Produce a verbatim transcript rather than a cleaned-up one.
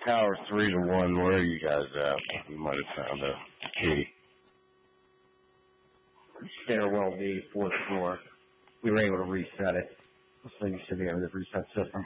Tower three to one. Where are you guys at? You might have found a key. Stairwell B, fourth floor. We were able to reset it. So you should be able to reset system.